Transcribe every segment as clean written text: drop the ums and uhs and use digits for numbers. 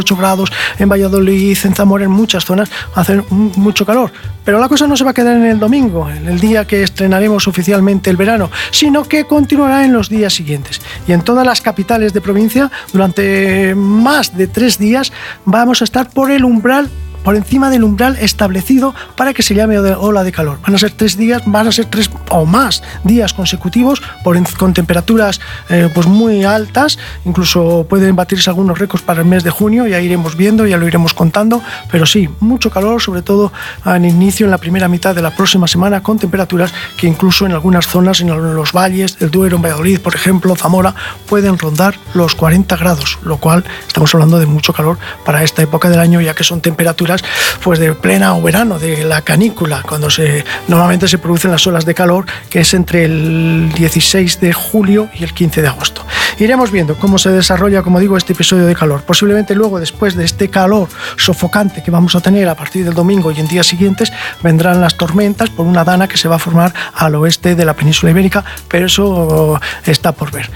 grados, en Valladolid, en Zamora, en muchas zonas va a hacer mucho calor. Pero la cosa no se va a quedar en el domingo, en el día que estrenaremos oficialmente el verano, sino que continuará en los días siguientes. Y en todas las capitales de provincia, durante más de 3 días, vamos a estar por encima del umbral establecido para que se llame ola de calor. Van a ser 3 días, van a ser 3 o más días consecutivos con temperaturas pues muy altas, incluso pueden batirse algunos récords para el mes de junio, ya iremos viendo, ya lo iremos contando, pero sí, mucho calor, sobre todo al inicio, en la primera mitad de la próxima semana, con temperaturas que incluso en algunas zonas, en los valles del Duero, en Valladolid, por ejemplo, Zamora, pueden rondar los 40 grados, lo cual estamos hablando de mucho calor para esta época del año, ya que son temperaturas pues de plena o verano, de la canícula, cuando normalmente se producen las olas de calor, que es entre el 16 de julio y el 15 de agosto. Iremos viendo cómo se desarrolla, como digo, este episodio de calor. Posiblemente luego, después de este calor sofocante que vamos a tener a partir del domingo y en días siguientes, vendrán las tormentas por una dana que se va a formar al oeste de la península ibérica, pero eso está por ver.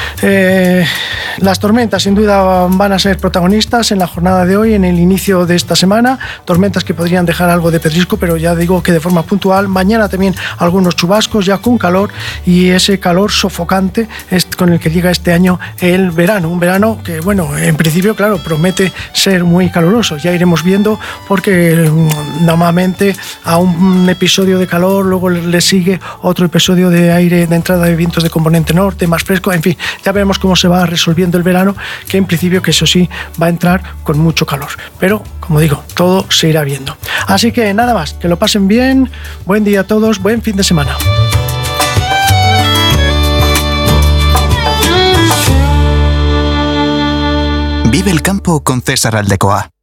Las tormentas sin duda van a ser protagonistas en la jornada de hoy, en el inicio de esta semana, tormentas que podrían dejar algo de pedrisco, pero ya digo que de forma puntual. Mañana también algunos chubascos ya con calor, y ese calor sofocante es con el que llega este año el verano, un verano que, bueno, en principio, claro, promete ser muy caluroso. Ya iremos viendo, porque normalmente a un episodio de calor luego le sigue otro episodio de aire, de entrada de vientos de componente norte, más fresco. En fin, ya veremos cómo se va resolviendo el verano, que en principio, que eso sí, va a entrar con mucho calor, pero como digo, todo se irá viendo. Así que nada más, que lo pasen bien, buen día a todos, buen fin de semana. Vive el campo con César Aldecoa.